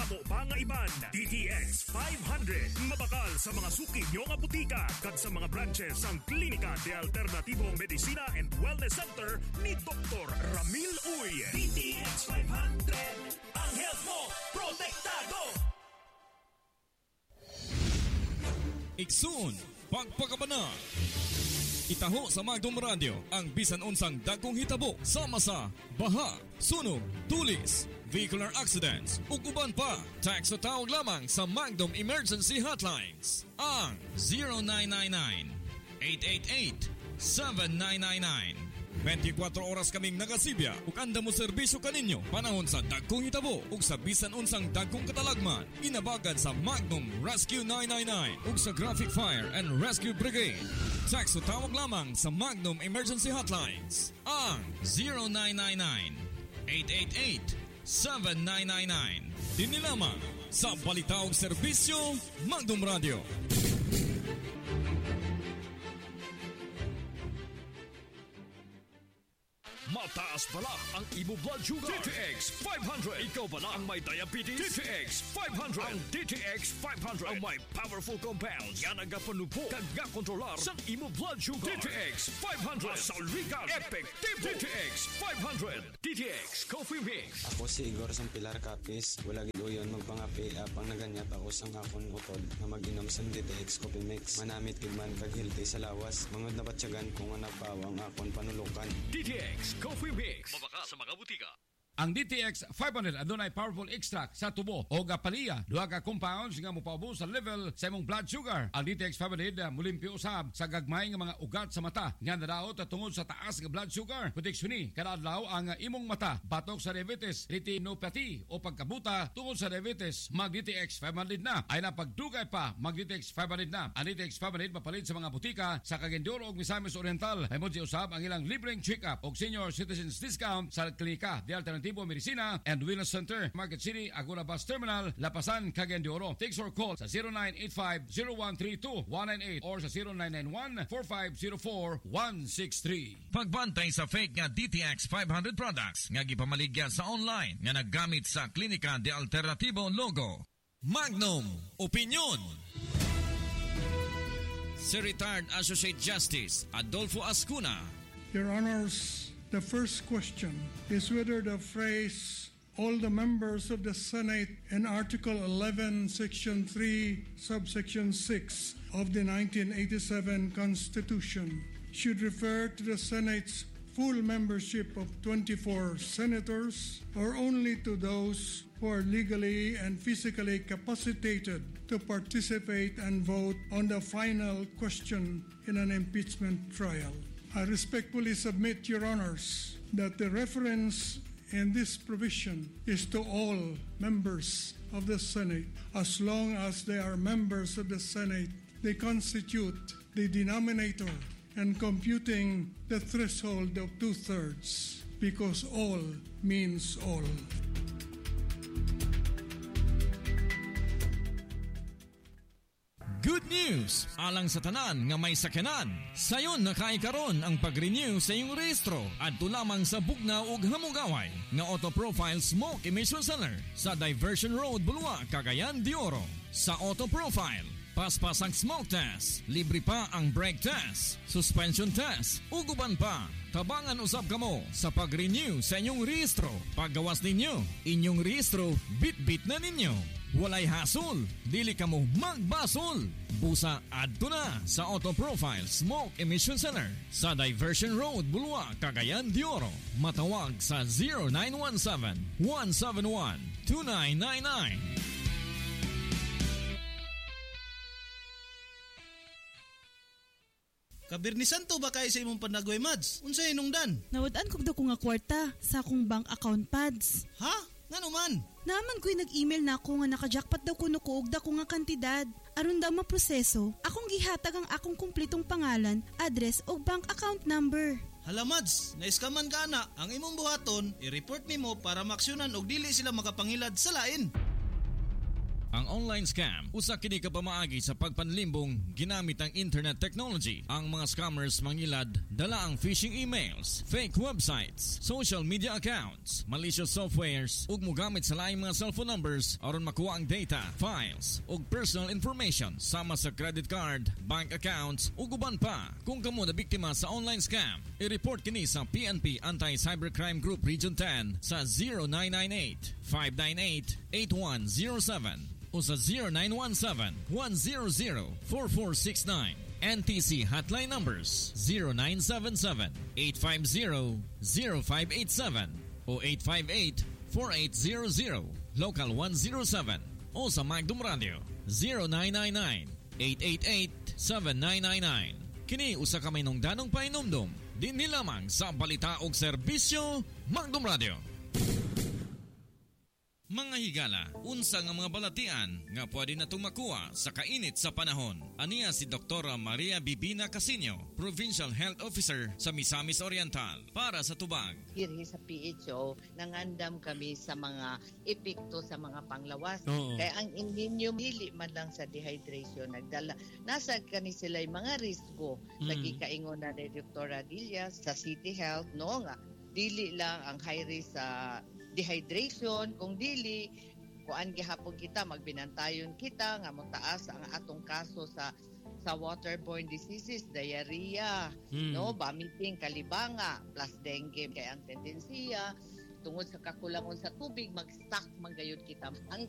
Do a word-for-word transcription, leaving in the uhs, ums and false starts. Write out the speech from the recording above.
amo pa nga iban. D T X five hundred. Mabakal sa mga suki nyo nga butika kag sa mga branches ang Klinika de Alternatibong Medicina and Wellness Center ni Doktor Ramil Uy. D T X five hundred. Ang health mo, protektado! Iksun, pagpakabana. Itaho sa Magdom Radio ang bisan unsang dagkong hitabo sama sa baha, sunog, tulis, vehicular accidents ug uban pa. Text o tawag lamang sa Magdom Emergency Hotlines ang zero nine nine nine, eight eight eight, seven nine nine nine. twenty-four oras kaming nagasibya ug anda mo serbisyo kaninyo panahon sa dagkong hitabo ug sa bisan unsang dagkong katalagman. Inabagan sa Magnum Rescue nine nine nine ug sa Graphic Fire and Rescue Brigade. Text o tawag lamang sa Magnum Emergency Hotlines ang zero nine nine nine, eight eight eight, seven nine nine nine. Dini lamang sa Balitaog Serbisyo Magnum Radio. Mataas bala ang imo blood sugar. D T X five hundred. Ikaw bala ang may diabetes. D T X five hundred. Ang D T X five hundred ang may powerful compounds nga nagapanubo kag gakontrolar sa imo blood sugar. D T X five hundred. Salrigan Epektibo. D T X five hundred. D T X Coffee Mix. Ako si Igor sang Pilar Capis. Wala gid uyon magpangapi apang naganyat ako sang akon utod na mag-inom sang D T X Coffee Mix. Manamit gid man kag healthy sa lawas. Mangod na batyagan kung nga nagpawang akon panulukan. D T X Coffee Mix. Mabaka sa mga butika. Ang D T X five hundred adunay powerful extract sa tubo o gapaliya. Duha ka compounds nga mopaubos sa level sa imong blood sugar. Ang D T X five hundred uh, mulimpyo usab sa gagmay nga mga ugat sa mata nga nadaot tungod sa taas nga blood sugar. Proteksyon kada adlaw ang imong mata batok sa diabetes, retinopathy o pagkabuta tungod sa diabetes. Mag D T X five hundred na ay napagdugay pa mag D T X five hundred na. Ang D T X five hundred mapalit sa mga butika sa Cagayan ug Misamis Oriental. Ay mo usab ang ilang libreng check-up o senior citizens discount sa Klinika de Alternatibo Medicina and Wellness Center, Market City, Agora Bus Terminal, Lapasan, Cagayan de Oro. Text or call sa zero nine eight five, zero one three two, one nine eight or sa zero nine nine one, four five zero four, one six three. Pagbantay sa fake nga D T X five hundred products nga gipamaligya sa online nga naggamit sa Klinika de Alternatibo logo. Magnum Opinion. Si retired Associate Justice Adolfo Ascuna. Your Honors, the first question is whether the phrase all the members of the Senate in Article eleven, Section three, Subsection six of the nineteen eighty-seven Constitution should refer to the Senate's full membership of twenty-four senators or only to those who are legally and physically capacitated to participate and vote on the final question in an impeachment trial. I respectfully submit, Your Honors, that the reference in this provision is to all members of the Senate. As long as they are members of the Senate, they constitute the denominator and computing the threshold of two-thirds, because all means all. Good news! Alang sa tanan nga may sakyanan. Sayon nakaikaron ang pag-renew sa iyong rehistro adto lamang sa Bugnaw ug Hamugaway nga Auto Profile Smoke Emission Center sa Diversion Road, Bulwa, Cagayan de Oro. Sa Auto Profile, paspas ang smoke test, libre pa ang brake test, suspension test, uguban pa. Tabangan usab kamo sa pag-renew sa inyong rehistro. Paggawas ninyo, inyong rehistro, bit-bit na ninyo. Walay hasol, dili kamo magbasol. Busa adto na sa Auto Profile Smoke Emission Center sa Diversion Road, Bulwa, Cagayan de Oro. Matawag sa zero nine one seven, one seven one, two nine nine nine. Kabirnisan to ba kayo sa imong panagway, Mads? Unsay inungdan? Nawadan kog daw ko nga kwarta sa akong bank account pads. Ha? Nga naman? Naman ko'y nag-email na ako nga nakajackpot daw kuno ko og dako nga kantidad. Aron daw maproseso, akong gihatag ang akong kumpletong pangalan, address ug bank account number. Hala, Mads, naiskaman ka na. Ang imong buhaton, i-report nimo para maksyonan og dili sila makapangilad sa lain. Ang online scam usa kini ka pamaagi sa pagpanlimbong ginamit ang internet technology. Ang mga scammers mangilad dala ang phishing emails, fake websites, social media accounts, malicious softwares ug mogamit sa laing mga cellphone numbers aron makuha ang data, files ug personal information sama sa credit card, bank accounts ug uban pa. Kung kamo na biktima sa online scam, i-report kini sa P N P Anti-Cybercrime Group Region ten sa zero nine nine eight, five nine eight, eight one zero seven o sa zero nine one seven, one zero zero, four four six nine. N T C hotline numbers zero nine seven seven, eight five zero, zero five eight seven o eight five eight, four eight zero zero, local one zero seven o sa Magdum Radio zero nine nine nine, eight eight eight, seven nine nine nine. Kini usa ka may nungdanong painomdom din nilamang sa balita og serbisyo Magdum Radio. Mga higala, unsa nga mga balatian nga pwede natong makuha sa kainit sa panahon. Aniya si Doktora Maria Bibina Casinio, Provincial Health Officer sa Misamis Oriental para sa tubag. Here sa P H O, nangandam kami sa mga epekto sa mga panglawas. Oo. Kaya ang inyong dili man lang sa dehydration nagdala. Nasa kani sila yung mga risko Mm. sa gikaingon na ni Doktora Dilia sa City Health, no nga. Dili lang ang high risk sa dehydration, kung dili kuan gihapon kita magbinantayon kita nga motaas ang atong kaso sa sa waterborne diseases, diarrhea, Mm. no, vomiting, kalibanga, plus dengue. Kaya ang tendensiya tungod sa kakulangon sa tubig mag-stock magayod kita. Ang